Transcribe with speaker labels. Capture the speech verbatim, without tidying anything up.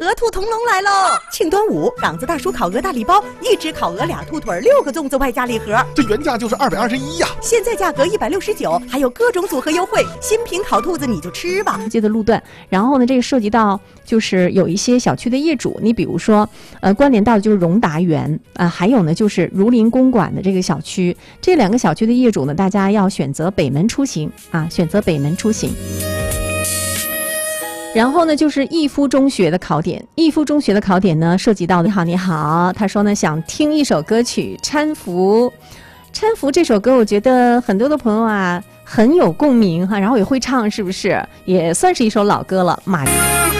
Speaker 1: 鹅兔同笼来喽！庆端午，港子大叔烤鹅大礼包，一只烤鹅俩兔腿六个粽子外加礼盒，
Speaker 2: 这原价就是二百二十一呀，
Speaker 1: 现在价格一百六十九，还有各种组合优惠。新品烤兔子你就吃吧。
Speaker 3: 街的路段，然后呢，这个涉及到就是有一些小区的业主，你比如说，呃，关联到的就是荣达园啊、呃，还有呢就是儒林公馆的这个小区，这两个小区的业主呢，大家要选择北门出行啊，选择北门出行。然后呢，就是逸夫中学的考点。逸夫中学的考点呢，涉及到你好你好，他说呢想听一首歌曲《搀扶》。搀扶这首歌，我觉得很多的朋友啊很有共鸣哈，然后也会唱，是不是？也算是一首老歌了。马。